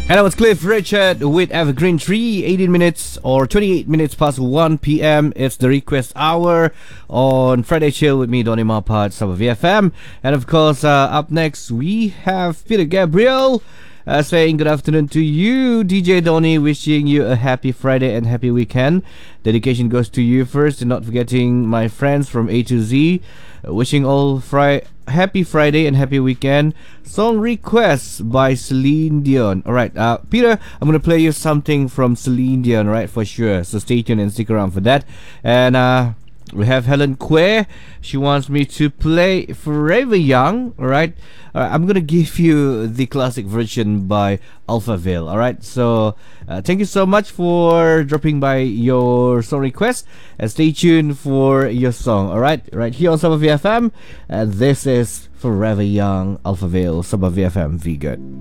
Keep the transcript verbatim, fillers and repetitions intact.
And that was Cliff Richard with Evergreen Tree. eighteen minutes or twenty-eight minutes past one p.m. It's the request hour on Friday Chill with me, Donny Mapa at Sabah V F M. And of course, uh, up next we have Peter Gabriel uh, saying good afternoon to you, D J Donny, wishing you a happy Friday and happy weekend. Dedication goes to you first, and not forgetting my friends from A to Z. Uh, wishing all Friday. Happy Friday and happy weekend. Song requests by Celine Dion. Alright, uh, Peter, I'm gonna play you something from Celine Dion, right, for sure. So stay tuned and stick around for that. And uh, we have Helen Quay. She wants me to play Forever Young. Alright, uh, I'm gonna give you the classic version by Alphaville. Alright, so uh, thank you so much for dropping by your song request, and stay tuned for your song. Alright, right here on Sabah V F M, and this is Forever Young, Alphaville, Sabah V F M, V Good.